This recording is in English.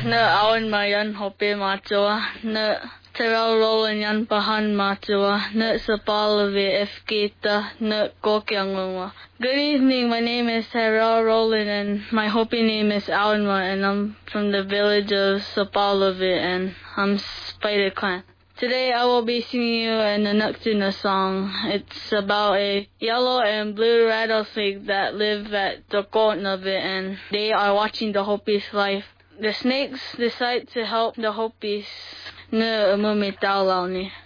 Na awan mayan hope matua. Na terau rolan yan pahan matua. Na sapalavi efkita. Na kokyangwa. Good evening, my name is Terau Roland and my Hopi name is Awanma and I'm from the village of Sapalavi and I'm Spider Clan. Today I will be singing you an Anuktuna song. It's about a yellow and blue rattlesnake that live at the Kotnavi and they are watching the Hopi's life. The snakes decide to help the Hopis na umumitaw ni.